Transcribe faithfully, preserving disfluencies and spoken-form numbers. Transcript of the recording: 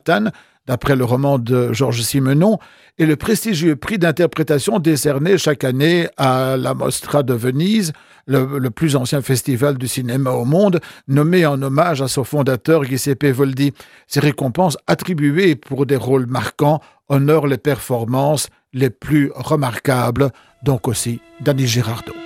Manhattan, d'après le roman de Georges Simenon, et le prestigieux prix d'interprétation décerné chaque année à la Mostra de Venise, le, le plus ancien festival du cinéma au monde, nommé en hommage à son fondateur Giuseppe Voldi. Ces récompenses attribuées pour des rôles marquants honorent les performances les plus remarquables, donc aussi d'Annie Girardot.